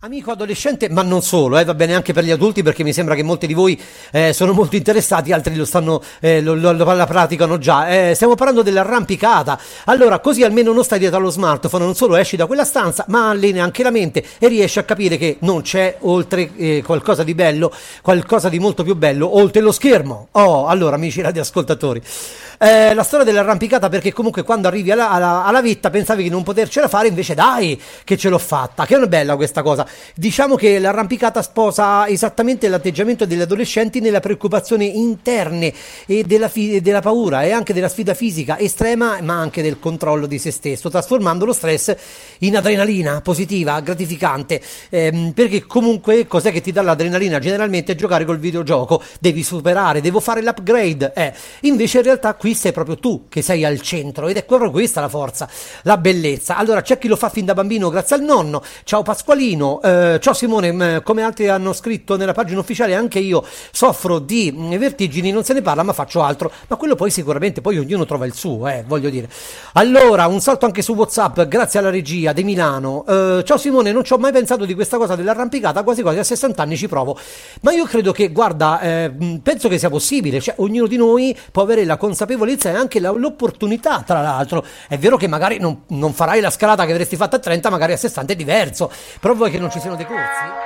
Amico adolescente, ma non solo, va bene anche per gli adulti perché mi sembra che molti di voi sono molto interessati, altri lo stanno, la praticano già. Stiamo parlando dell'arrampicata. Allora, così almeno non stai dietro allo smartphone, non solo esci da quella stanza, ma alleni anche la mente e riesci a capire che non c'è oltre qualcosa di bello, qualcosa di molto più bello, oltre lo schermo. Oh, allora, amici radioascoltatori. La storia dell'arrampicata perché comunque quando arrivi alla vetta pensavi di non potercela fare, invece dai che ce l'ho fatta, che non è bella questa cosa. Diciamo che l'arrampicata sposa esattamente l'atteggiamento degli adolescenti nella preoccupazione interne e della paura e anche della sfida fisica estrema, ma anche del controllo di se stesso, trasformando lo stress in adrenalina positiva, gratificante, perché comunque cos'è che ti dà l'adrenalina? Generalmente giocare col videogioco, devi superare, devo fare l'upgrade, invece in realtà qui sei proprio tu che sei al centro ed è proprio questa la forza, la bellezza. Allora c'è chi lo fa fin da bambino grazie al nonno. Ciao Pasqualino, ciao Simone, come altri hanno scritto nella pagina ufficiale anche io soffro di vertigini, non se ne parla ma faccio altro, ma quello poi sicuramente poi ognuno trova il suo, voglio dire. Allora un salto anche su WhatsApp grazie alla regia di Milano. Ciao Simone, non ci ho mai pensato di questa cosa dell'arrampicata, quasi quasi a 60 anni ci provo, ma io credo che guarda, penso che sia possibile, cioè ognuno di noi può avere la consapevolezza e anche l'opportunità. Tra l'altro è vero che magari non farai la scalata che avresti fatto a 30, magari a 60 è diverso, però vuoi che non ci siano dei corsi?